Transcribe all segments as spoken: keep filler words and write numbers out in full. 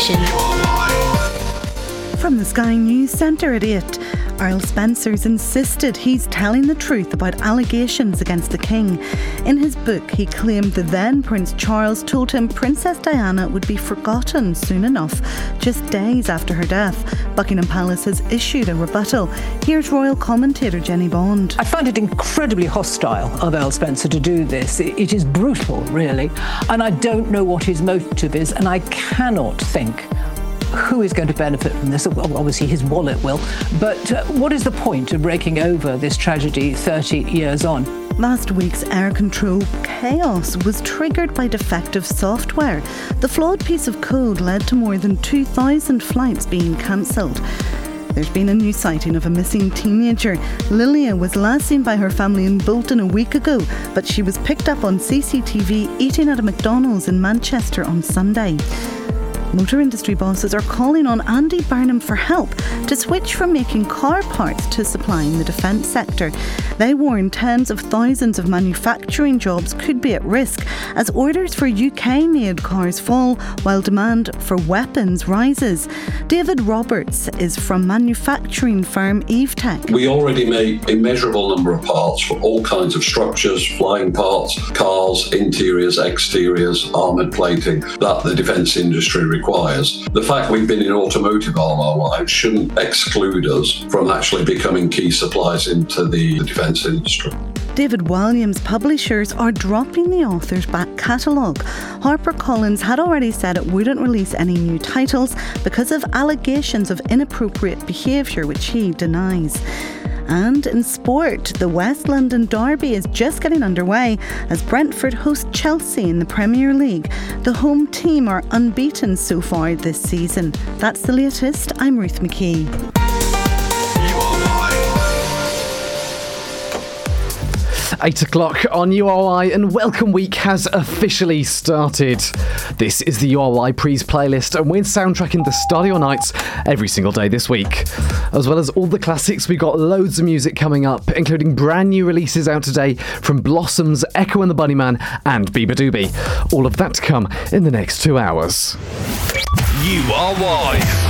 station. From the Sky News Centre at eight, Earl Spencer's insisted he's telling the truth about allegations against the King. In his book, he claimed the then Prince Charles told him Princess Diana would be forgotten soon enough, just days after her death. Buckingham Palace has issued a rebuttal. Here's royal commentator Jenny Bond. I find it incredibly hostile of Earl Spencer to do this. It is brutal, really, and I don't know what his motive is, and I cannot think who is going to benefit from this. Well, obviously his wallet will, but uh, what is the point of breaking over this tragedy thirty years on? Last week's air control chaos was triggered by defective software. The flawed piece of code led to more than two thousand flights being cancelled. There's been a new sighting of a missing teenager. Lilia was last seen by her family in Bolton a week ago, but she was picked up on C C T V eating at a McDonald's in Manchester on Sunday. Motor industry bosses are calling on Andy Burnham for help to switch from making car parts to supplying the defence sector. They warn tens of thousands of manufacturing jobs could be at risk as orders for U K-made cars fall while demand for weapons rises. David Roberts is from manufacturing firm EveTech. We already make a measurable number of parts for all kinds of structures, flying parts, cars, interiors, exteriors, armoured plating that the defence industry requires. The fact we've been in automotive all our lives shouldn't exclude us from actually becoming key suppliers into the defence industry. David Walliams publishers are dropping the author's back catalogue. HarperCollins had already said it wouldn't release any new titles because of allegations of inappropriate behaviour, which he denies. And in sport, the West London derby is just getting underway as Brentford host Chelsea in the Premier League. The home team are unbeaten so far this season. That's the latest. I'm Ruth McKee. Eight o'clock on U R Y and Welcome Week has officially started. This is the U R Y Pre's playlist and we're soundtracking the start of your nights every single day this week. As well as all the classics, we've got loads of music coming up, including brand new releases out today from Blossoms, Echo and the Bunnyman and Biba Doobie. All of that to come in the next two hours. U R Y.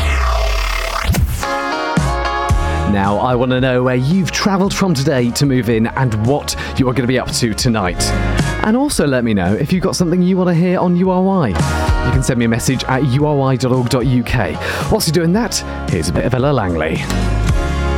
Now, I want to know where you've travelled from today to move in and what you are going to be up to tonight. And also let me know if you've got something you want to hear on U R Y. You can send me a message at u r y dot org dot u k. Whilst you're doing that, here's a bit of Ella Langley.